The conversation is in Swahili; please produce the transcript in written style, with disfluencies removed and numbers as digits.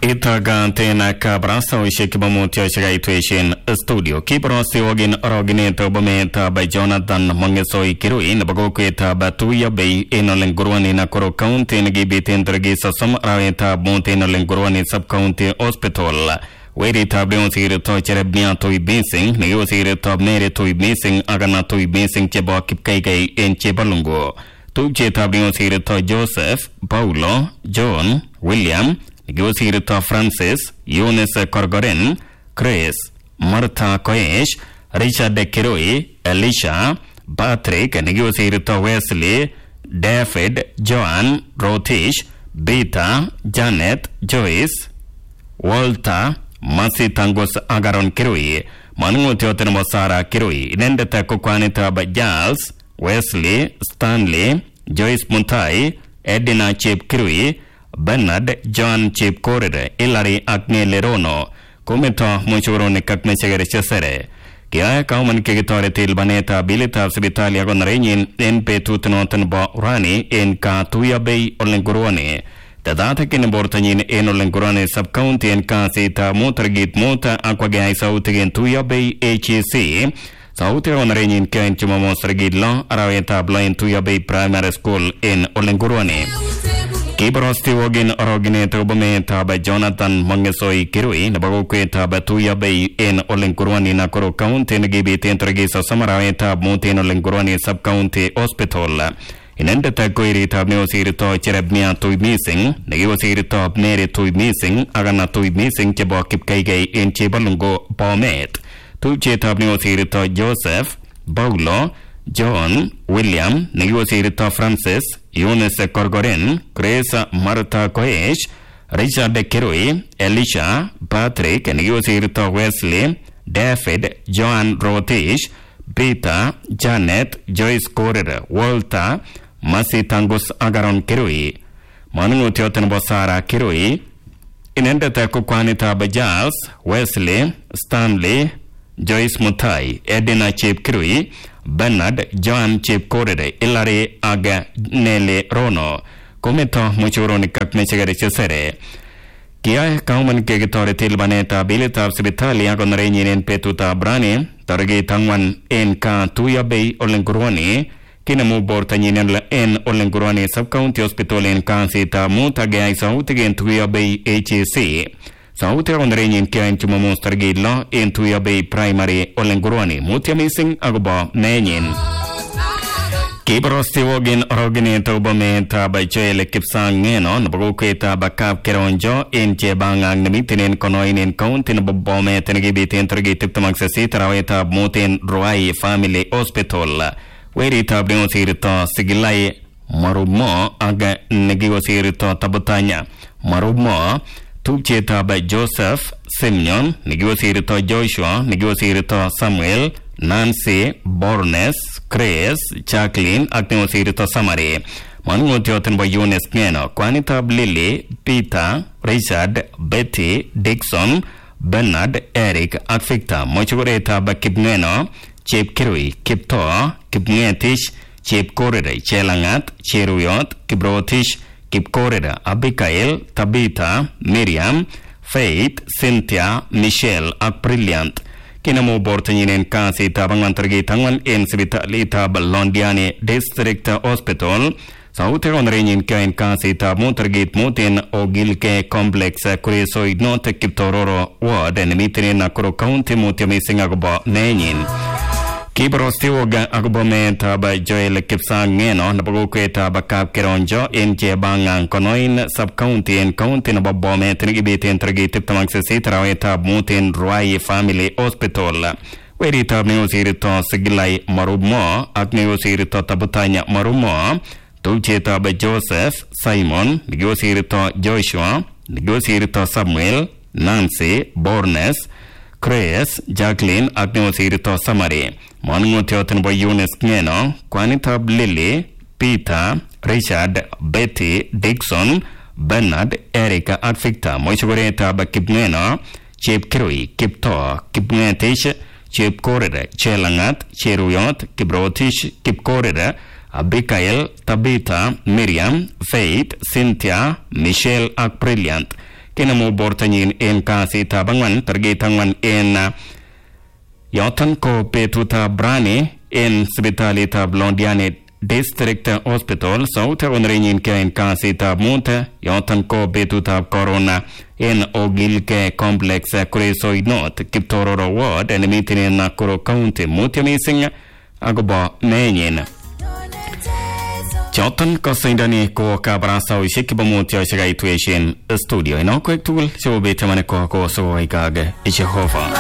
Itaga tena kabrasa ushikibamutio shagaituation studio. Kibrosi wagin oroginator bameta by Jonathan Mangesoi Kirui, Nabagokweta Batuya Bay, Enolenguruani Nakoro County, Nagibit Intergisa Sam Raweta Mountain Olenguruani Sub-County Hospital. Where it tablons here to Cherabia to Basing, negotiated top Nere to Basing, Agana to Basing Cheba Kipkake in Chebalungo. Two tablons here to Joseph, Paulo, John, William. Negotiated to Francis, Eunice Corgoren, Chris, Martha Koesh, Richard De Kirui, Elisha, Patrick, negotiated to Wesley, David, Joan, Rotish, Beta, Janet, Joyce, Walter, Masi Tangos Agaron Kirui, Manu Teotenmo Sara Kirui, Nendeta Kokwanita Bajals, Wesley, Stanley, Joyce Muntai, Edina Chip Kirui, Bernard, John Chip Corridor, Hilary Acne Lerono, Comito Muchurone Kakme Segere Cesare, Kia Kauman Kegitore Tilbaneta, Bilita Sibitalia Gonrainin, NP Tutanotan Bo Rani, in Katuya Bay, Olenguruani. The data can bortanin in Olenguruani sub-county and Kansita, Motorgate Mota, Aquagai South again Tuya Bay, HEC. South on Rainin Kain Chumamos Regidla, Araweta Blind Tuya Bay Primary School in Olenguruani. Kibrosti wagin originator bameta by Jonathan Mangesoi Kirui, Nabagokweta Batuya Bay in Olenguruani Nakoro County, Nagibit Intergisa Samaraweta Mountain Olenguruani Sub-County Hospital. In Endeta Koiri Tabneosiri to Cherabnia to missing, Negotiated top Nere to missing, Agana to missing Chebo Kipkake in Chebalungo Pomet. Two Chetabneosiri to Joseph, Paulo, John, William, negotiated to Francis, Eunice Corgoren, Chris, Martha Koesh, Richard De Kirui, Elisha, Patrick, negotiated to Wesley, David, Joan Rotish, Beta, Janet, Joyce Corridor, Walter, Masi Tangus Agaron Kirui, Manu Teoten Bosara Kirui, Inendeta Kukwanita Bajals, Wesley, Stanley, Joyce Mutai, Edina Chip Kirui, Bernard, John Chip Corridor, Hilary Aga Nele Rono, Comito Muchuroni Kakme Segere Cesare. Kia Kauman Kegitore Tilbaneta, Bilita Sibitalia Gonrainin in Petuta Brani, Targi Tangwan in Tuya Bay, Olenguruani, Kinamu Bortanin in Olenguruani Sub-County Hospital in Kansita, Mutagai South again Tuya Bay, HEC. South on Rainin Kain Chumamos Targidla in Tuya Bay Primary Olenguruani, Mutia Missing Agoba Nanin. Kibrosti wagin originator bameta by Joel Kipsang Neno, Nabagokweta Bakap Keronjo, in Chebangang Namitin Konoin in County Bomet and Gibit Intergative Tamaxasita Raweta Motin Roai Family Hospital, where it abneosirito Sigilai Marumo Aga Negiosirito Tabutanya, Marumo. Tubcheta by Joseph, Simeon, negotiator Joshua, negotiator Samuel, Nancy, Bornes, Chris, Jacqueline, negotiator Samari. Manu Teoten by Eunice Neno, Quanita Lily, Peter, Richard, Betty, Dixon, Bernard, Eric, Akfikta, Mochureta by Kipneno, Chip Kirui, Kipto, Kipnetish, Chip Corridor, Chelangat, Cheruyot, Kibrotish, Kip Corridor, Abigail, Tabitha, Miriam, Faith, Cynthia, Michelle, Brilliant. Kinamo Bortanin in Kasi Tabangan Targitangan in Civitalita Balondiani District Hospital, South on Rainin Kain Kasi Tamutargit Mutin Ogilke Complex, Kurisoid Not Kiptororo Ward and Mitin Nakuro County Mutia Missing Agoba Nanin. Kibrostiwoga Agobometa by Joel Kipsang Neno, Nabagokweta Bakap Keronjo, in Chebangang Konoin, Sub-County and County Nababomet, Nigibit Intergative Tamaxasita Raweta Mutin Roai Family Hospital, where it abneosirito Sigilai Marumo, Agneosirito Tabutanya Marumo, Tubcheta by Joseph, Simon, Negotiator Joshua, Negotiator Samuel, Nancy, Bornes, Chris, Jacqueline, Agneosirito Samari. Manu Teoten by Eunice Neno, Quanita Lily, Peter, Richard, Betty, Dixon, Bernard, Erica, Akfikta, Mochureta by Kipneno, Chip Kirui, Kipto, Kipnetish, Chip Corridor, Chelangat, Cheruyot, Kibrotish, Kip Corridor, Abigail, Tabitha, Miriam, Faith, Cynthia, Michelle, Brilliant. kinemu bortanyin en kasitab ang'wan target ang'wan en yoton ko betutab rani en sipitalitab Londiani District Hospital South konerenyin en kasitab mut yoton ko betutab corona en Ogilke Complex Kuresoi North Kiptororo Ward nemiten en Nakuru County. Mutyo mising akobo menyin. Choton kosaindani ko kabarasaoshek chebo mutyoshek aitweshen studio inokwek tugul chebo betamane ko soikage Jehova.